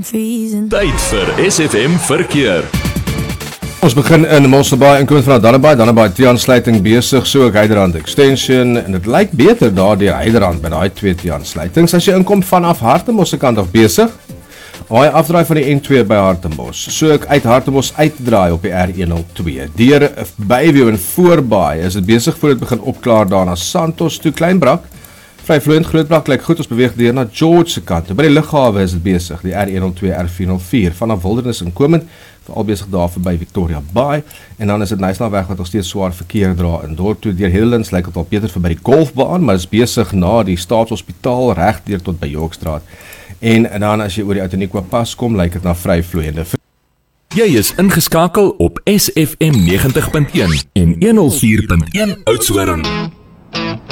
freezing. Tyd vir SFM Verkeer. Ons begin in Mosselbaai, inkomend van Dannebaai T-aansluiting besig, so ook Hyderrand Extension, en dit lyk beter daar deur Hyderrand by daai 2 T-aansluitings. As jy inkom vanaf Hartembos se kant af besig, Haai afdraai van die N2 by Hartembos, so ek uit Hartembos uitdraai op die R102. Deur Byview en Voorbaai is dit besig voor dit begin opklaar daar na Santos toe, Kleinbrak. Vryvloeiend Grootbrak lyk goed, ons beweeg deur na George se kant. By die lughawe is dit besig, die R102, R404, vanaf Wildernis inkomend, veral besig daar verby Victoria Bay, en dan is dit Nysnaweg wat nog steeds swaar verkeer dra in dorp toe. Deur Hedlands lyk dit al beter verby die golfbaan, maar is besig na die Staatshospitaal reg deur tot by Yorkstraat. En dan as jy oor die Outeniqua pas kom, lyk dit na vryvloeiende. Jy is ingeskakel op SFM 90.1 en 104.1 Oudtshoorn.